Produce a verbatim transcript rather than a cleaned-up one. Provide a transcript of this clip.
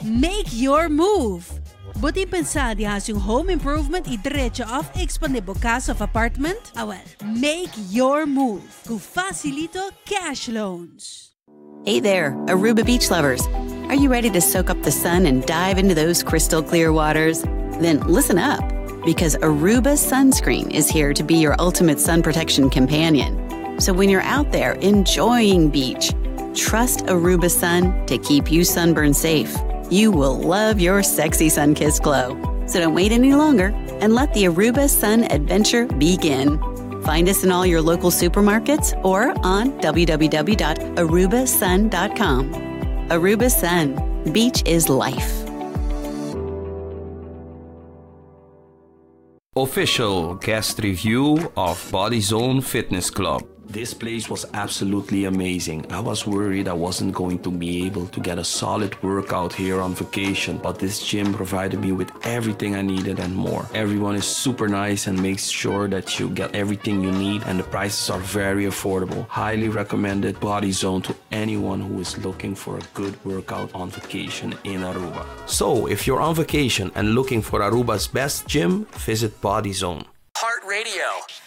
Make your move! Buti pensadi has yung home improvement i-diretso off expandable casa of apartment? Ah well, make your move. Go Facilito Cash Loans. Hey there, Aruba beach lovers. Are you ready to soak up the sun and dive into those crystal clear waters? Then listen up, because Aruba Sunscreen is here to be your ultimate sun protection companion. So when you're out there enjoying beach, trust Aruba Sun to keep you sunburn safe. You will love your sexy sun-kissed glow. So don't wait any longer and let the Aruba Sun adventure begin. Find us in all your local supermarkets or on w w w dot aruba sun dot com. Aruba Sun. Beach is life. Official guest review of Bodyzone Fitness Club. This place was absolutely amazing. I was worried I wasn't going to be able to get a solid workout here on vacation, but this gym provided me with everything I needed and more. Everyone is super nice and makes sure that you get everything you need, and the prices are very affordable. Highly recommended Bodyzone to anyone who is looking for a good workout on vacation in Aruba. So, if you're on vacation and looking for Aruba's best gym, visit Bodyzone. Heart Radio.